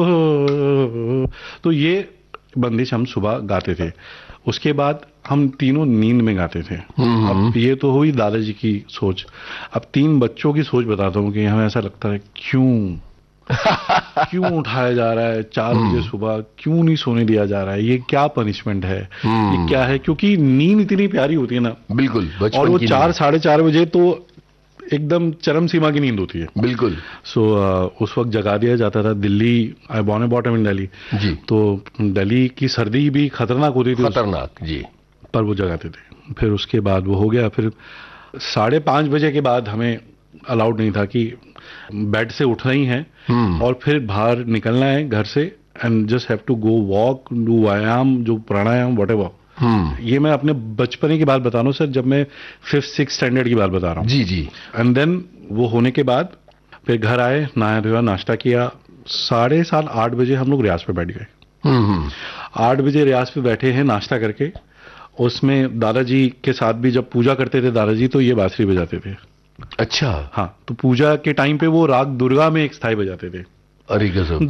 तो ये बंदिश हम सुबह गाते थे। उसके बाद हम तीनों नींद में गाते थे। अब ये तो हुई दादाजी की सोच। अब 3 बच्चों की सोच बताता हूँ कि हमें ऐसा लगता है क्यों क्यों उठाया जा रहा है 4 बजे सुबह, क्यों नहीं सोने दिया जा रहा है, ये क्या पनिशमेंट है, ये क्या है, क्योंकि नींद इतनी प्यारी होती है ना। बिल्कुल, और बचपन वो की 4 नींद। साढ़े 4 बजे तो एकदम चरम सीमा की नींद होती है। बिल्कुल। सो उस वक्त जगा दिया जाता था। Delhi, I born and bottom in Delhi, जी। तो दिल्ली की सर्दी भी खतरनाक होती थी खतरनाक, जी। पर वो जगाते थे। फिर उसके बाद वो हो गया। फिर 5:30 बजे के बाद हमें अलाउड नहीं था कि बेड से उठना ही है और फिर बाहर निकलना है घर से, and just have to go walk, do व्यायाम, जो प्राणायाम, व्हाटएवर। ये मैं अपने बचपने की बात बता रहा हूँ सर, जब मैं 5th-6th स्टैंडर्ड की बात बता रहा हूँ। जी जी। एंड देन वो होने के बाद फिर घर आए, नहाया धोया, नाश्ता किया। 7:30-8 बजे हम लोग रियाज पे बैठ गए। 8 बजे रियाज पे बैठे हैं नाश्ता करके। उसमें दादाजी के साथ भी जब पूजा करते थे दादाजी, तो ये बांसुरी बजाते थे। अच्छा। हाँ, तो पूजा के टाइम पे वो राग दुर्गा में एक स्थाई बजाते थे। अरे गजब।